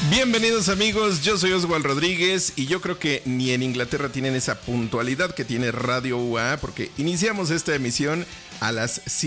Bienvenidos amigos, yo soy Oswald Rodríguez y yo creo que ni en Inglaterra tienen esa puntualidad que tiene Radio UA porque iniciamos esta emisión a las